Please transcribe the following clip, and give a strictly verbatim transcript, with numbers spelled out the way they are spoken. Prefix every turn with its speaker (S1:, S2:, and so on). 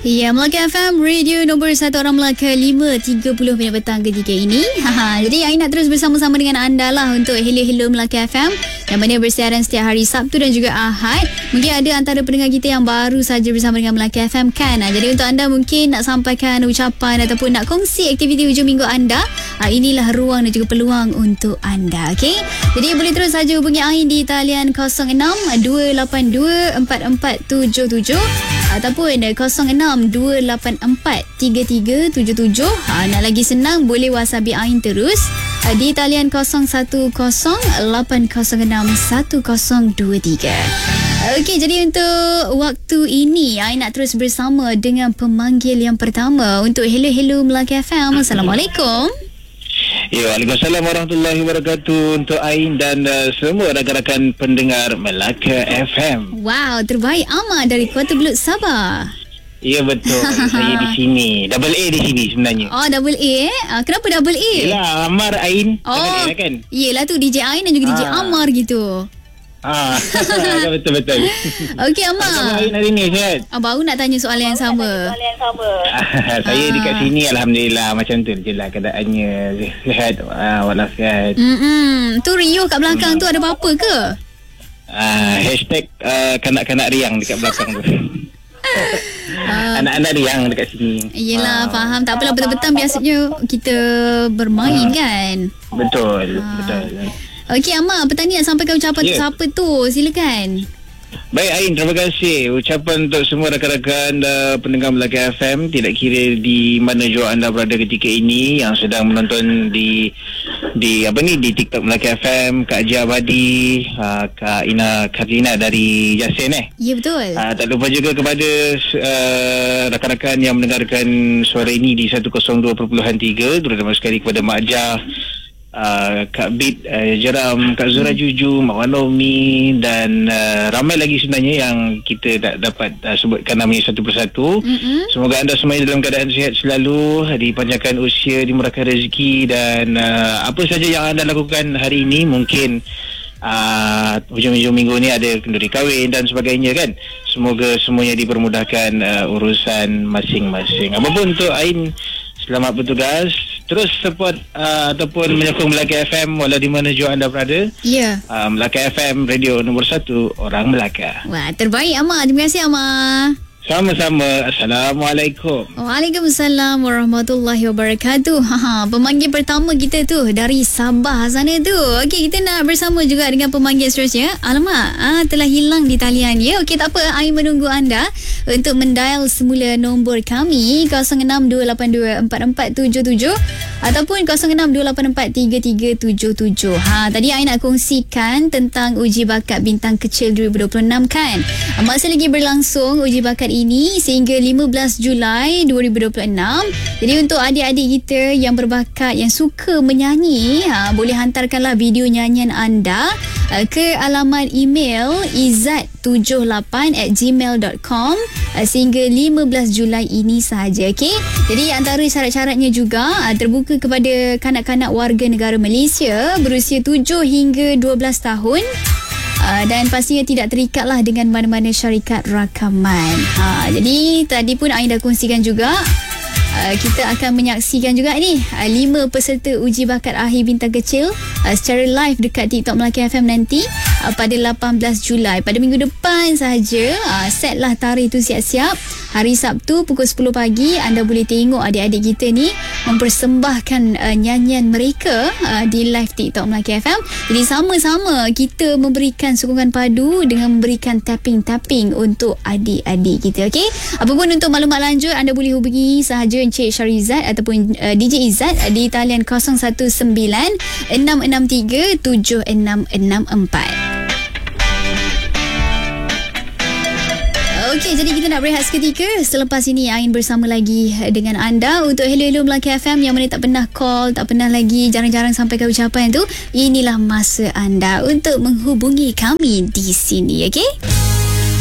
S1: Ya, Melaka F M, radio nombor satu orang Melaka, lima tiga puluh minit petang ketika ini. Haha, jadi Ain nak terus bersama-sama dengan anda lah untuk Hello Hello Melaka F M yang mana bersiaran setiap hari Sabtu dan juga Ahad. Mungkin ada antara pendengar kita yang baru saja bersama dengan Melaka F M kan. Jadi untuk anda mungkin nak sampaikan ucapan ataupun nak kongsi aktiviti hujung minggu anda, inilah ruang dan juga peluang untuk anda. Okay? Jadi boleh terus saja hubungi Ain di talian kosong enam dua lapan dua empat empat tujuh tujuh ataupun kosong enam dua lapan empat tiga tiga tujuh tujuh. Ha, nak lagi senang boleh WhatsApp Ain terus ha, di talian kosong satu kosong lapan kosong enam satu kosong dua tiga. Okey, jadi untuk waktu ini Ain nak terus bersama dengan pemanggil yang pertama untuk Hello Hello Melaka F M. Assalamualaikum.
S2: Ya, Waalaikumsalam warahmatullahi wabarakatuh untuk Ain dan uh, semua rakan-rakan pendengar Melaka F M.
S1: Wow, terbaik. Ahmad dari Kuala Belud, Sabah.
S2: Ya, betul. Saya di sini. Double A di sini sebenarnya.
S1: Oh, double A eh? Uh, kenapa double A?
S2: Yelah, Amar Ain.
S1: Oh,
S2: kan?
S1: Yelah tu D J Ain dan juga ha. D J Amar gitu.
S2: Ah, betul-betul.
S1: Okey, Amar.
S2: Apa Ain hari ni, Syed?
S1: Ah, baru nak tanya soalan yang sama.
S2: Soalan yang sama. Saya ah. dekat sini, Alhamdulillah. Macam tu je lah keadaannya. Sihat, ah, walafiat.
S1: Mm-mm. Tu Rio kat belakang hmm. tu ada apa-apa ke?
S2: Ah, hashtag uh, kanak-kanak riang dekat belakang tu. Uh, anak-anak riang dekat sini.
S1: Yelah, uh, faham. Tak apalah, betul-betul biasanya kita bermain uh, kan.
S2: Betul, uh. betul.
S1: Okey, Amar, petani nak sampaikan ucapan yeah. tu siapa tu? Silakan.
S2: Baik, Ain, terima kasih. Ucapan untuk semua rakan-rakan uh, pendengar Melaka F M, tidak kira di mana jua anda berada ketika ini, yang sedang menonton di di apa ni di TikTok Melaka F M, Kak Jia Abadi, uh, Kak Ina Karlina dari Yasin eh.
S1: Ya, betul.
S2: Uh, tak lupa juga kepada uh, rakan-rakan yang mendengarkan suara ini di seratus dua perpuluhan tiga, terutama sekali kepada Mak Jah, Uh, Kak Bit, uh, Jeram, Kak Zura Juju, Mak Wanomi dan uh, ramai lagi sebenarnya yang kita tak dapat uh, sebutkan namanya satu persatu. Mm-hmm. Semoga anda semuanya dalam keadaan sihat selalu, dipanjangkan usia, dimurahkan rezeki dan uh, apa saja yang anda lakukan hari ini. Mungkin uh, hujung-hujung minggu ni ada kenduri kahwin dan sebagainya kan. Semoga semuanya dipermudahkan uh, urusan masing-masing. Apapun untuk Ain, selamat bertugas. Terus support uh, ataupun menyokong Melaka F M walau di mana jua anda berada.
S1: Ya. Yeah.
S2: Uh, Melaka F M, radio nombor satu orang Melaka.
S1: Wah, terbaik Amar. Terima kasih Amar.
S2: Sama-sama. Assalamualaikum.
S1: Waalaikumsalam warahmatullahi wabarakatuh. Ha, pemanggil pertama kita tu dari Sabah sana tu. Okey, kita nak bersama juga dengan pemanggil seterusnya. Alamak, ah, telah hilang di talian ya. Okey, tak apa. Ain menunggu anda untuk mendial semula nombor kami kosong enam dua lapan dua empat empat tujuh tujuh ataupun kosong enam dua lapan empat tiga tiga tujuh tujuh. Ha, tadi Ain nak kongsikan tentang uji bakat bintang kecil dua ribu dua puluh enam kan. Masih lagi berlangsung uji bakat ini sehingga lima belas Julai dua ribu dua puluh enam. Jadi untuk adik-adik kita yang berbakat, yang suka menyanyi, ha, boleh hantarkanlah video nyanyian anda uh, ke alamat email izat tujuh lapan at gmail dot com uh, sehingga lima belas Julai ini sahaja. Okay? Jadi antara syarat-syaratnya juga uh, terbuka kepada kanak-kanak warga negara Malaysia berusia tujuh hingga dua belas tahun. Uh, dan pastinya tidak terikatlah dengan mana-mana syarikat rakaman. Ha, jadi tadi pun Ain dah kongsikan juga. Uh, kita akan menyaksikan juga ni uh, lima peserta uji bakat akhir bintang kecil uh, secara live dekat TikTok Melaka F M nanti uh, pada lapan belas Julai. Pada minggu depan sahaja. Uh, set lah tarikh tu siap-siap. Hari Sabtu pukul sepuluh pagi anda boleh tengok adik-adik kita ni mempersembahkan uh, nyanyian mereka uh, di live TikTok Melaka F M. Jadi sama-sama kita memberikan sokongan padu dengan memberikan tapping-tapping untuk adik-adik kita. Okey? Apapun untuk maklumat lanjut anda boleh hubungi sahaja Encik Syarizat ataupun uh, D J Izzat uh, di talian kosong satu sembilan enam enam tiga tujuh enam enam empat. Okey, jadi kita nak berehat seketika. Selepas ini Ain bersama lagi dengan anda untuk Hello Hello Melaka F M yang mana tak pernah call, tak pernah lagi jarang-jarang sampaikan ucapan tu. Inilah masa anda untuk menghubungi kami di sini, okey?